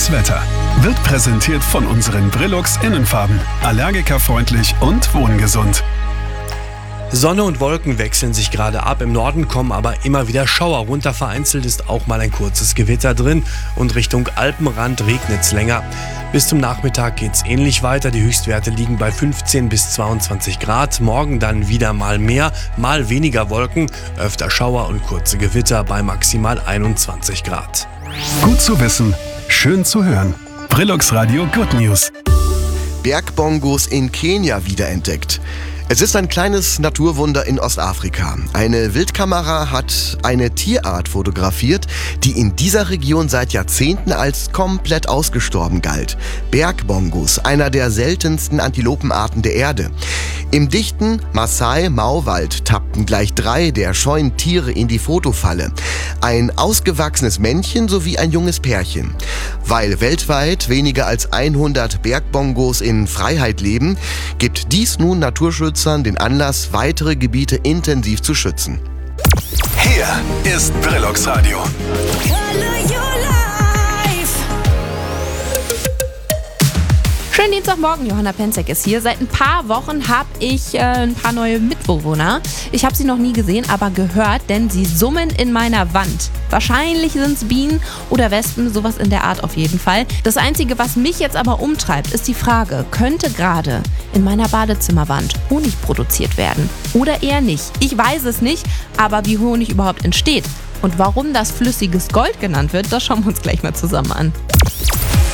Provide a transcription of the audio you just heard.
Das Wetter wird präsentiert von unseren Brillux Innenfarben. Allergikerfreundlich und wohngesund. Sonne und Wolken wechseln sich gerade ab. Im Norden kommen aber immer wieder Schauer runter. Vereinzelt ist auch mal ein kurzes Gewitter drin. Und Richtung Alpenrand regnet es länger. Bis zum Nachmittag geht es ähnlich weiter. Die Höchstwerte liegen bei 15 bis 22 Grad. Morgen dann wieder mal mehr, mal weniger Wolken. Öfter Schauer und kurze Gewitter bei maximal 21 Grad. Gut zu wissen, schön zu hören. Brillux Radio Good News. Bergbongos in Kenia wiederentdeckt. Es ist ein kleines Naturwunder in Ostafrika. Eine Wildkamera hat eine Tierart fotografiert, die in dieser Region seit Jahrzehnten als komplett ausgestorben galt. Bergbongos, einer der seltensten Antilopenarten der Erde. Im dichten Maasai-Mau-Wald tappten gleich 3 der scheuen Tiere in die Fotofalle. Ein ausgewachsenes Männchen sowie ein junges Pärchen. Weil weltweit weniger als 100 Bergbongos in Freiheit leben, gibt dies nun Naturschützern den Anlass, weitere Gebiete intensiv zu schützen. Hier ist Brillux Radio. Schönen Dienstagmorgen, Johanna Penzek ist hier. Seit ein paar Wochen habe ich ein paar neue Mitbewohner. Ich habe sie noch nie gesehen, aber gehört, denn sie summen in meiner Wand. Wahrscheinlich sind es Bienen oder Wespen, sowas in der Art auf jeden Fall. Das Einzige, was mich jetzt aber umtreibt, ist die Frage, könnte gerade in meiner Badezimmerwand Honig produziert werden oder eher nicht? Ich weiß es nicht, aber wie Honig überhaupt entsteht und warum das flüssiges Gold genannt wird, das schauen wir uns gleich mal zusammen an.